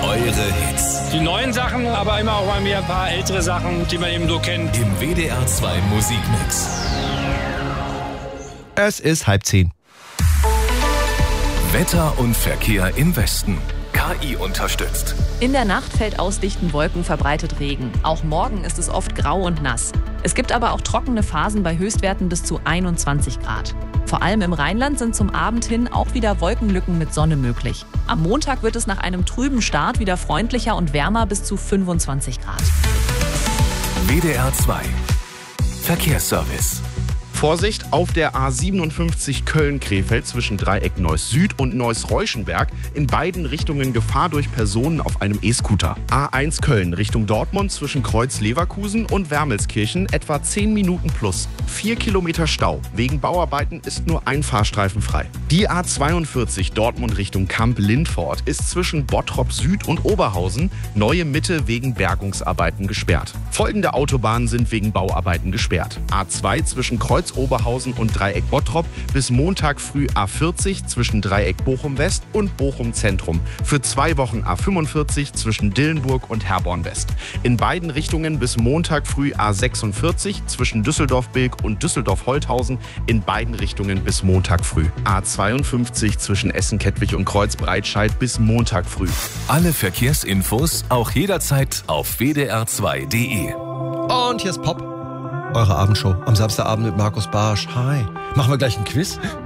Eure Hits. Die neuen Sachen, aber immer auch mal wieder ein paar ältere Sachen, die man eben so kennt. Im WDR 2 Musikmix. Es ist 9:30. Wetter und Verkehr im Westen. KI unterstützt. In der Nacht fällt aus dichten Wolken verbreitet Regen. Auch morgen ist es oft grau und nass. Es gibt aber auch trockene Phasen bei Höchstwerten bis zu 21 Grad. Vor allem im Rheinland sind zum Abend hin auch wieder Wolkenlücken mit Sonne möglich. Am Montag wird es nach einem trüben Start wieder freundlicher und wärmer bis zu 25 Grad. WDR 2 Verkehrsservice. Vorsicht, auf der A57 Köln-Krefeld zwischen Dreieck Neuss-Süd und Neuss-Reuschenberg in beiden Richtungen Gefahr durch Personen auf einem E-Scooter. A1 Köln Richtung Dortmund zwischen Kreuz Leverkusen und Wermelskirchen etwa 10 Minuten plus. 4 Kilometer Stau. Wegen Bauarbeiten ist nur ein Fahrstreifen frei. Die A42 Dortmund Richtung Kamp-Lindfort ist zwischen Bottrop Süd und Oberhausen Neue Mitte wegen Bergungsarbeiten gesperrt. Folgende Autobahnen sind wegen Bauarbeiten gesperrt. A2 zwischen Kreuz Oberhausen und Dreieck Bottrop bis Montag früh A40 zwischen Dreieck Bochum West und Bochum Zentrum. Für 2 Wochen A45 zwischen Dillenburg und Herborn West. In beiden Richtungen bis Montag früh A46 zwischen Düsseldorf-Bilk und Düsseldorf-Holthausen. In beiden Richtungen bis Montag früh. A52 zwischen Essen-Kettwig und Kreuz-Breitscheid bis Montag früh. Alle Verkehrsinfos auch jederzeit auf wdr2.de. Und hier ist Pop. Eure Abendshow am Samstagabend mit Markus Barsch. Hi. Machen wir gleich ein Quiz?